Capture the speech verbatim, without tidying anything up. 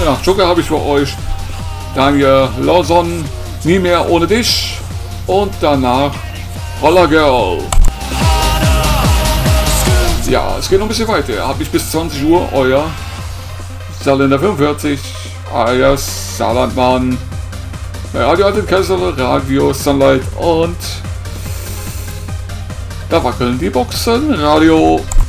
nach Joker habe ich für euch Daniel Lawson, Nie mehr ohne dich und danach Roller Girl. Ja, es geht noch ein bisschen weiter. Hab ich bis zwanzig Uhr, euer Saarländer fünfundvierzig, alias Saarlandmann, Radio Alten Kessel, Radio Sunlight und da wackeln die Boxen, Radio